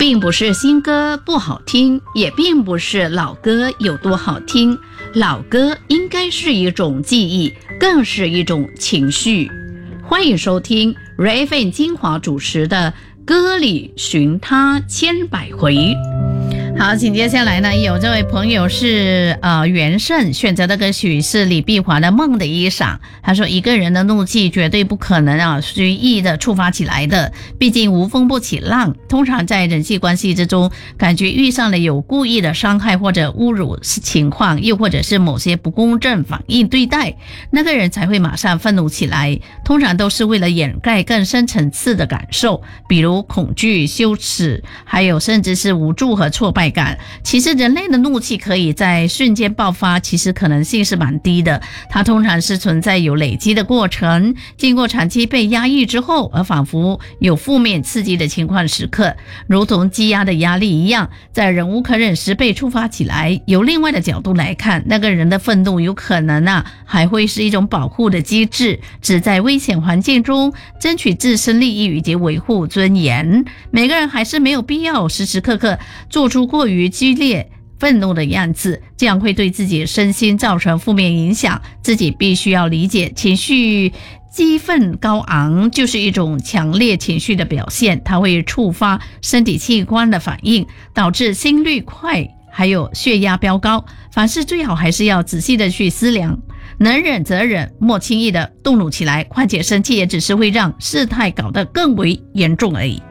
并不是新歌不好听，也并不是老歌有多好听。老歌应该是一种记忆，更是一种情绪。欢迎收听 Raven 金华主持的歌里寻他千百回。好，紧接下来呢，有这位朋友是袁胜，选择的歌曲是李碧华的《梦的衣裳》。他说，一个人的怒气绝对不可能随意的触发起来的，毕竟无风不起浪。通常在人际关系之中，感觉遇上了有故意的伤害或者侮辱情况，又或者是某些不公正反应对待，那个人才会马上愤怒起来。通常都是为了掩盖更深层次的感受，比如恐惧、羞耻，还有甚至是无助和挫败感。其实人类的怒气可以在瞬间爆发，其实可能性是蛮低的，它通常是存在有累积的过程，经过长期被压抑之后，而仿佛有负面刺激的情况时刻，如同积压的压力一样，在忍无可忍时被触发起来。由另外的角度来看，那个人的愤怒有可能还会是一种保护的机制，只在危险环境中争取自身利益以及维护尊严。每个人还是没有必要时时刻刻做出过于激烈愤怒的样子，这样会对自己身心造成负面影响。自己必须要理解，情绪激愤高昂就是一种强烈情绪的表现，它会触发身体器官的反应，导致心率快，还有血压飙高。凡事最好还是要仔细的去思量，能忍则忍，莫轻易的动怒起来，况且生气也只是会让事态搞得更为严重而已。